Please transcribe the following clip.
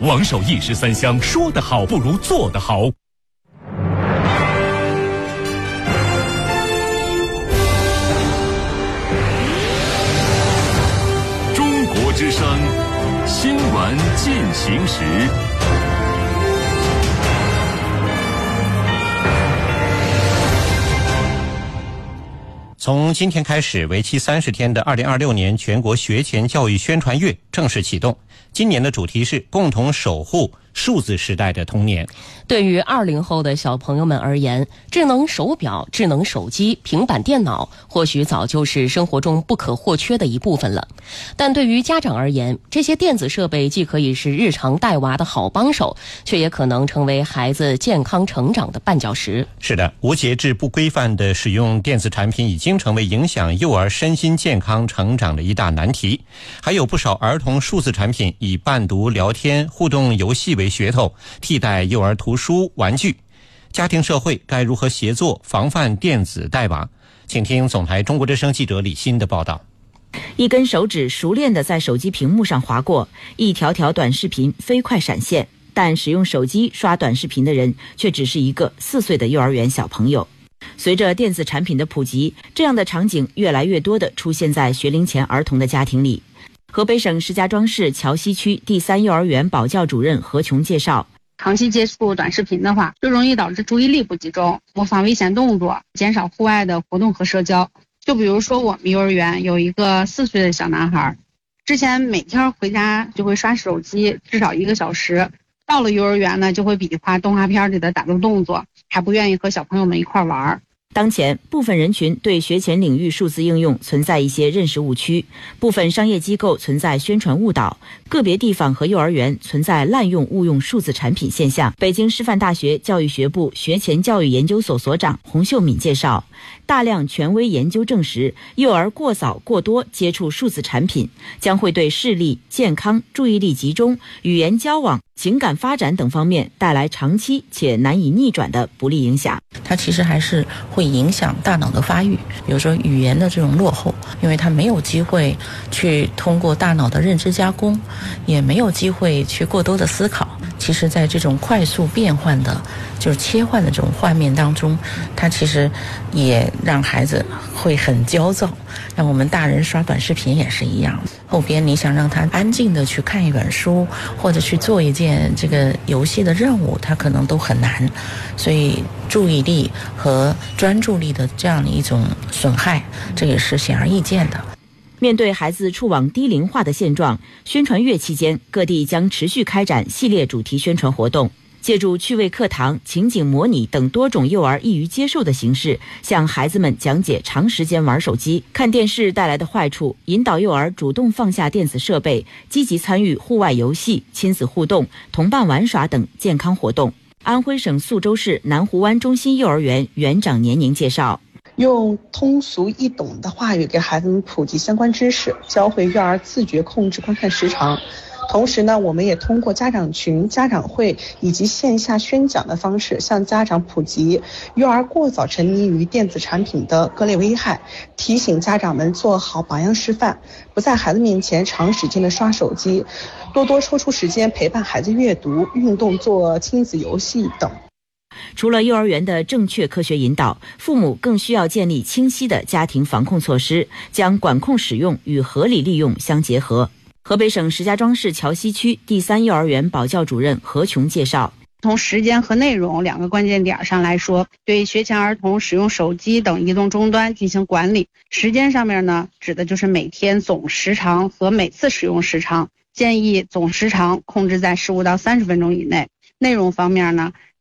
王守一时三香，说得好不如做得好。中国之声新闻进行时。 从今天开始，为期30天的2026年全国学前教育宣传月正式启动。今年的主题是共同守护数字时代的童年。 对于20后的小朋友们而言，智能手表、智能手机、平板电脑或许早就是生活中不可或缺的一部分了。但对于家长而言，这些电子设备既可以是日常带娃的好帮手，却也可能成为孩子健康成长的绊脚石。 是的，无节制不规范的使用电子产品已经成为影响幼儿身心健康成长的一大难题。还有不少儿童数字产品以伴读、聊天、互动游戏为噱头，替代幼儿图书、玩具。家庭社会该如何协作防范电子带娃？请听总台中国之声记者李欣的报道。 一根手指熟练地在手机屏幕上划过，一条条短视频飞快闪现，但使用手机刷短视频的人却只是一个4岁的幼儿园小朋友。随着电子产品的普及，这样的场景越来越多地出现在学龄前儿童的家庭里。河北省石家庄市桥西区第3幼儿园保教主任何琼介绍， 长期接触短视频的话，就容易导致注意力不集中，模仿危险动作，减少户外的活动和社交。就比如说我们幼儿园有一个4岁的小男孩，之前每天回家就会刷手机至少1个小时，到了幼儿园呢就会比划动画片里的打斗动作，还不愿意和小朋友们一块玩。 当前，部分人群对学前领域数字应用存在一些认识误区，部分商业机构存在宣传误导，个别地方和幼儿园存在滥用误用数字产品现象。北京师范大学教育学部学前教育研究所所长洪秀敏介绍，大量权威研究证实，幼儿过早过多接触数字产品，将会对视力、健康、注意力集中、语言交往、情感发展等方面带来长期且难以逆转的不利影响。 它其实还是会影响大脑的发育，比如说语言的这种落后，因为它没有机会去通过大脑的认知加工，也没有机会去过多的思考。其实在这种快速变换的就是切换的这种画面当中，它其实也让孩子会很焦躁，让我们大人刷短视频也是一样。后边你想让他安静的去看一本书，或者去做一件这个游戏的任务，他可能都很难。所以注意力和专注力的这样的一种损害，这也是显而易见的。 面对孩子触网低龄化的现状，宣传月期间，各地将持续开展系列主题宣传活动，借助趣味课堂、情景模拟等多种幼儿易于接受的形式，向孩子们讲解长时间玩手机、看电视带来的坏处，引导幼儿主动放下电子设备，积极参与户外游戏、亲子互动、同伴玩耍等健康活动。安徽省宿州市南湖湾中心幼儿园园长年宁介绍， 用通俗易懂的话语给孩子们普及相关知识，教会幼儿自觉控制观看时长。同时呢，我们也通过家长群、家长会以及线下宣讲的方式，向家长普及幼儿过早沉迷于电子产品的各类危害，提醒家长们做好榜样示范，不在孩子面前长时间的刷手机，多多抽出时间陪伴孩子阅读、运动、做亲子游戏等。 除了幼儿园的正确科学引导，父母更需要建立清晰的家庭防控措施，将管控使用与合理利用相结合。河北省石家庄市桥西区第3幼儿园保教主任何琼介绍， 从时间和内容2个关键点上来说，对学前儿童使用手机等移动终端进行管理。时间上面呢，指的就是每天总时长和每次使用时长，建议总时长控制在15到30分钟以内。内容方面呢，